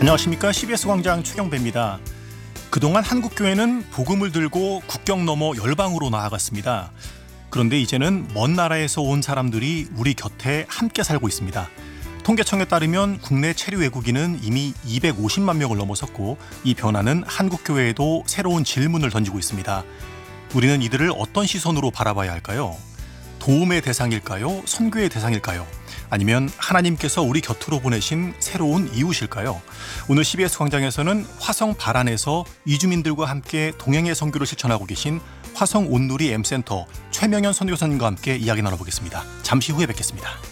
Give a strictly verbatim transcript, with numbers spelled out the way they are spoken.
안녕하십니까. 씨비에스 광장 최경배입니다. 그동안 한국교회는 복음을 들고 국경 너머 열방으로 나아갔습니다. 그런데 이제는 먼 나라에서 온 사람들이 우리 곁에 함께 살고 있습니다. 통계청에 따르면 국내 체류 외국인은 이미 이백오십만 명을 넘어섰고, 이 변화는 한국교회에도 새로운 질문을 던지고 있습니다. 우리는 이들을 어떤 시선으로 바라봐야 할까요? 도움의 대상일까요? 선교의 대상일까요? 아니면 하나님께서 우리 곁으로 보내신 새로운 이웃일까요? 오늘 씨비에스 광장에서는 화성 바란에서 이주민들과 함께 동행의 선교를 실천하고 계신 화성 온누리 M센터 최명현 선교사님과 함께 이야기 나눠보겠습니다. 잠시 후에 뵙겠습니다.